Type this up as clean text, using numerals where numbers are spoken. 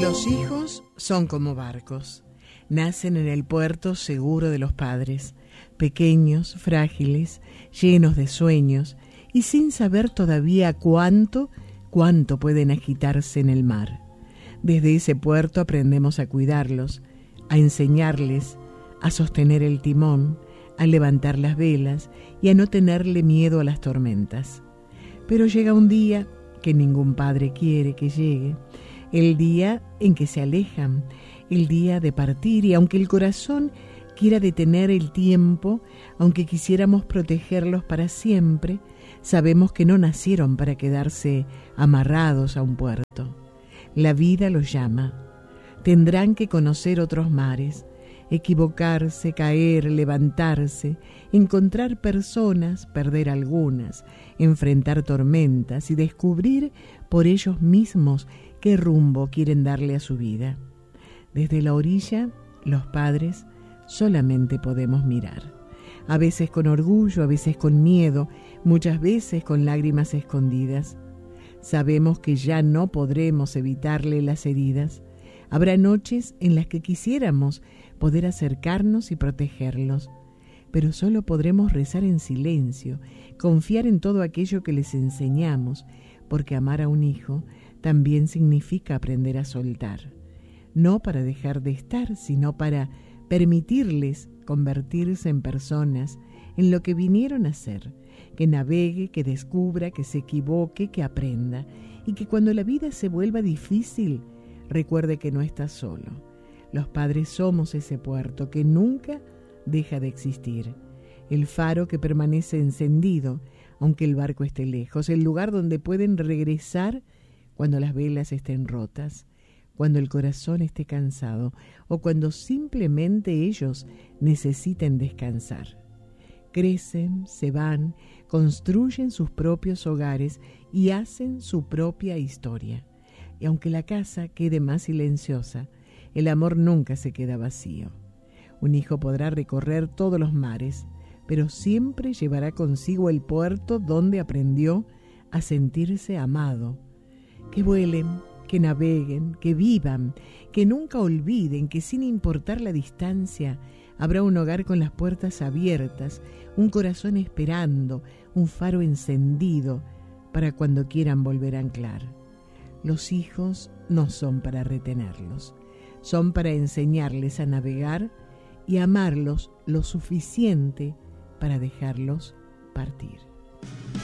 Los hijos son como barcos. Nacen en el puerto seguro de los padres, pequeños, frágiles, llenos de sueños y sin saber todavía cuánto pueden agitarse en el mar. Desde ese puerto aprendemos a cuidarlos, a enseñarles, a sostener el timón, a levantar las velas y a no tenerle miedo a las tormentas. Pero llega un día que ningún padre quiere que llegue, el día en que se alejan, el día de partir, y aunque el corazón quiera detener el tiempo, aunque quisiéramos protegerlos para siempre, sabemos que no nacieron para quedarse amarrados a un puerto. La vida los llama. Tendrán que conocer otros mares, equivocarse, caer, levantarse, encontrar personas, perder algunas, enfrentar tormentas y descubrir por ellos mismos qué rumbo quieren darle a su vida. Desde la orilla, los padres solamente podemos mirar. A veces con orgullo, a veces con miedo, muchas veces con lágrimas escondidas. Sabemos que ya no podremos evitarle las heridas. Habrá noches en las que quisiéramos poder acercarnos y protegerlos, pero solo podremos rezar en silencio, confiar en todo aquello que les enseñamos, porque amar a un hijo también significa aprender a soltar, no para dejar de estar, sino para permitirles convertirse en personas, en lo que vinieron a ser, que navegue, que descubra, que se equivoque, que aprenda, y que cuando la vida se vuelva difícil, recuerde que no está solo. Los padres somos ese puerto que nunca deja de existir, el faro que permanece encendido, aunque el barco esté lejos, el lugar donde pueden regresar cuando las velas estén rotas, cuando el corazón esté cansado o cuando simplemente ellos necesiten descansar. Crecen, se van, construyen sus propios hogares y hacen su propia historia. Y aunque la casa quede más silenciosa, el amor nunca se queda vacío. Un hijo podrá recorrer todos los mares, pero siempre llevará consigo el puerto donde aprendió a sentirse amado. Que vuelen, que naveguen, que vivan, que nunca olviden que sin importar la distancia, habrá un hogar con las puertas abiertas, un corazón esperando, un faro encendido para cuando quieran volver a anclar. Los hijos no son para retenerlos, son para enseñarles a navegar y amarlos lo suficiente para dejarlos partir.